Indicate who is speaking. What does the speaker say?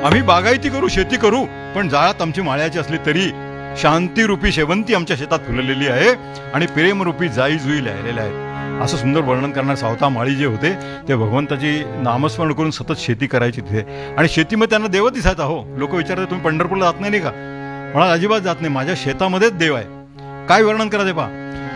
Speaker 1: आम्ही बागायती करू, शेती करू, पण जाळात आमची माळ्याची असली तरी शांतीरूपी शेवंती आमच्या शेतात फुललेली आहे आणि प्रेमरूपी जाई जुई लहलेल्या आहेत. असं सुंदर वर्णन करणारे सावता माळी जे होते ते भगवंताची नामस्मरण करून सतत शेती करायची तिथे. आणि शेतीमध्ये त्यांना देव दिसायचा. हो, लोक विचारतात तुम्ही पंढरपूरला जात नाही का? म्हणा अजिबात जात नाही, माझ्या शेतामध्येच देव आहे. काय वर्णन करा ते पहा.